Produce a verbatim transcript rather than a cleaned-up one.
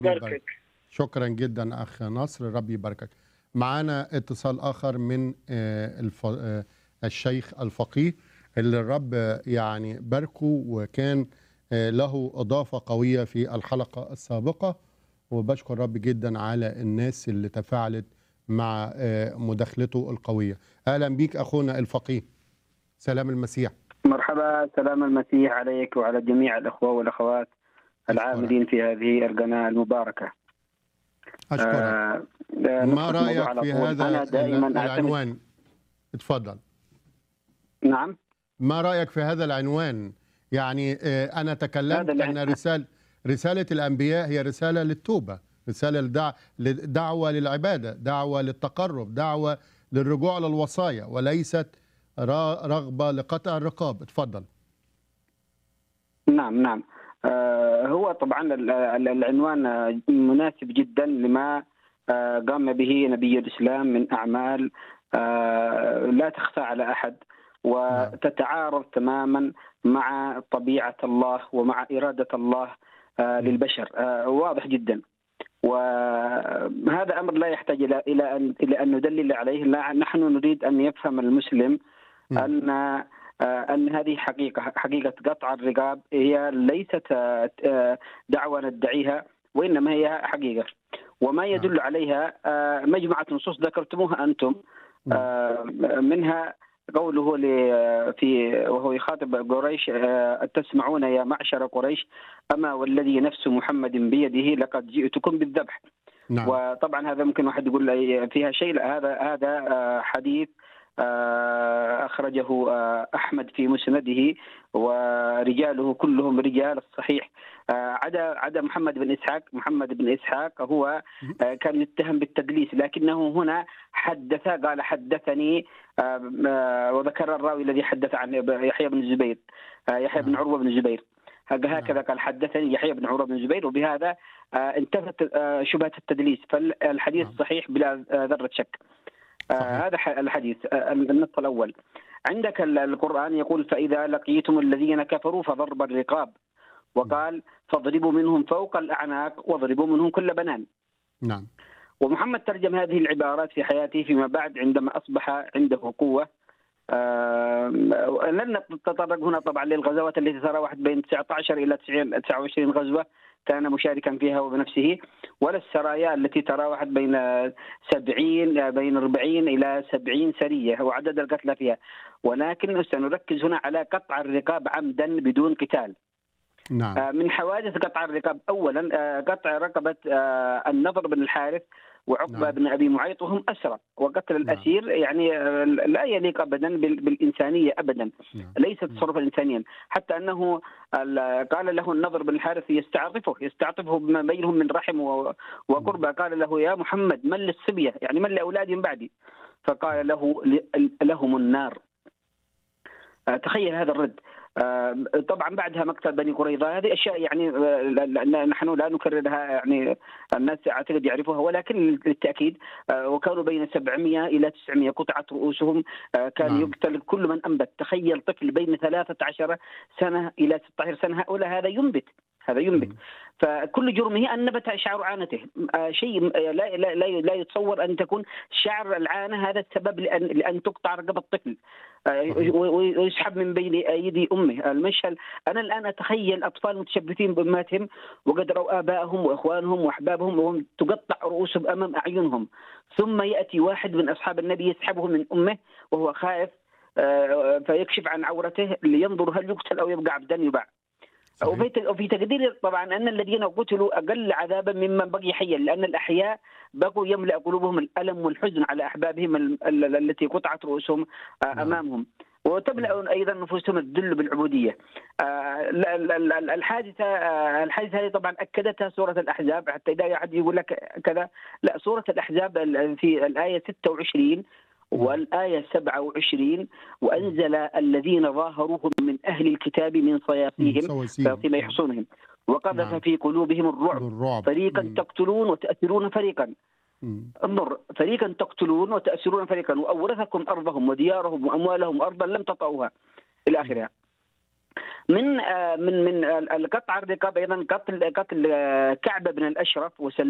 يبارك. يبارك. شكرا جدا أخ نصر، ربي يباركك. معانا اتصال آخر من آه، الف... آه، الشيخ الفقيه اللي الرب آه، يعني باركه، وكان آه، له إضافة قوية في الحلقة السابقة، وبشكر رب جدا على الناس اللي تفاعلت مع آه، مداخلته القوية. أهلا بيك أخونا الفقيه، سلام المسيح. مرحبا، سلام المسيح عليك وعلى جميع الأخوة والأخوات أشكرك العاملين في هذه القناة المباركة. أشكرك. آه آه، ما ندخل في الموضوع رأيك على في طول. هذا أنا ال- دائما أعتمد. العنوان؟ اتفضل. نعم. ما رأيك في هذا العنوان؟ يعني آه، أنا هذا تكلمت الع- أن رسالة رسالة الأنبياء هي رسالة للتوبة، رسالة لدع... دعوة للعبادة، دعوة للتقرب، دعوة للرجوع للوصايا، وليست را- رغبة لقطع الرقاب. اتفضل. نعم نعم. آه هو طبعا ال- ال- العنوان آه، مناسب جدا لما آه، قام به نبي الإسلام من أعمال آه، لا تخفى على أحد، نعم. وتتعارض تماما مع طبيعة الله ومع إرادة الله آه، م. للبشر. آه، واضح جدا، وهذا أمر لا يحتاج إلى إلى أن إلى أن ندلل عليه. لا، نحن نريد أن يفهم المسلم م. أن آه، أن هذه حقيقة حقيقة قطع الرقاب هي ليست آه، آه، دعوة ندعيها، وإنما هي حقيقة، وما نعم. يدل عليها آه، مجموعة نصوص ذكرتموها أنتم. م. آه، منها قوله ل- في وهو يخاطب قريش: آه، تسمعون يا معشر قريش، أما والذي نفس محمد بيده لقد جئتكم بالذبح. نعم. وطبعا هذا ممكن واحد يقول لي فيها شيء، لا، هذا هذا آه، حديث آه، أخرجه آه، أحمد في مسنده، ورجاله كلهم رجال الصحيح، آه، عدا عدا محمد بن إسحاق. محمد بن إسحاق هو م. آه، كان يتهم بالتدليس، لكنه هنا حدث، قال حدثني، آه، آه، وذكر الراوي الذي حدث عن يحيى بن الزبير، آه، يحيى بن نعم. عروة بن الزبير، هكذا نعم. قال حدثني يحيى بن عروة بن الزبير، وبهذا آه، انتفت آه، شبهة التدليس، فالحديث نعم. صحيح بلا آه، ذرة شك. آه، صحيح. هذا ح- الحديث. آه، النص الأول. عندك ال- القرآن يقول: فإذا لقيتم الذين كفروا فضرب الرقاب، م. وقال: فاضربوا منهم فوق الأعناق واضربوا منهم كل بنان. نعم. ومحمد ترجم هذه العبارات في حياته فيما بعد عندما أصبح عنده قوة. آه، لن نتطرق هنا طبعا للغزوات التي تراوحت بين تسعة عشر إلى تسعة وعشرين غزوة كان مشاركا فيها وبنفسه، ولا السرايا التي تراوحت بين سبعين بين أربعين إلى سبعين سرية وعدد القتلى فيها، ولكن سنركز هنا على قطع الرقاب عمدا بدون قتال. نعم. آه، من حوادث قطع الرقاب أولا آه، قطع رقبة آه، النضر بن الحارث وعقبة نعم. بن أبي معيط وهم أسرى، وقتل نعم. الأسير يعني آه، لا يليق أبدا بال- بالإنسانية أبدا، نعم. ليس م. تصرفا إنسانيا. حتى أنه ال- قال له النضر بن الحارث يستعطفه يستعطفه بما بينهم من رحم و- وقربة، قال له: يا محمد من للصبية، يعني من لأولادي من بعدي؟ فقال له: ل- لهم النار. آه، تخيل هذا الرد. آه، طبعا بعدها مقتل بني قريظة، هذه اشياء يعني آه، لا- لا- نحن لا نكررها، يعني الناس اعتقد يعرفوها، ولكن للتاكيد آه، وكانوا بين سبعمائة الى تسعمائة قطعت رؤوسهم، آه، كان نعم. يقتل كل من انبت. تخيل طفل بين ثلاثة عشر سنه الى ستة عشر سنه، هؤلاء هذا ينبت، هذا ينبت. م. فكل جرمه ان نبت شعر عانته. آه، شيء آه، لا لا لا لا يتصور ان تكون شعر العانه هذا السبب لان لان تقطع رقبه طفل آه، صحيح. ويسحب من بين ايدي امه. المشهد، انا الان اتخيل اطفال متشبثين بامهاتهم وقد راوا ابائهم واخوانهم واحبابهم وهم تقطع رؤوسهم امام اعينهم، ثم ياتي واحد من اصحاب النبي يسحبه من امه وهو خائف آه، فيكشف عن عورته لينظر هل يقتل او يبقى عبدا يباع. صحيح. وفي وفي تقدير طبعا ان الذين قتلوا اقل عذابا ممن بقي حيا، لان الاحياء بقوا يملا قلوبهم الالم والحزن على احبابهم ال- ال- التي قطعت رؤوسهم آه، نعم. امامهم، وتملا ايضا نفوسهم الذل بالعبوديه. آه، ال- ال- ال- الحادثه آه، الحادثه هذه طبعا اكدتها سوره الاحزاب، حتى اذا احد يقول لك كذا، لا، سوره الاحزاب ال- في الايه ستة وعشرين نعم. والآية سبعة وعشرين: م. وأنزل الذين ظاهروهم من أهل الكتاب من م. صياصيهم سواسيم. صياصيم م. يحصونهم وقذف نعم. في قلوبهم الرعب، بالرعب. فريقا م. تقتلون وتأسرون فريقا. م. انظر، فريقا تقتلون وتأسرون فريقا، وأورثكم أرضهم وديارهم وأموالهم وأرضا لم تطئوها إلى م. آخرها. من آه، من من القطع الرقاب، ايضا قتل قتل آه، كعب بن الاشرف وسلمان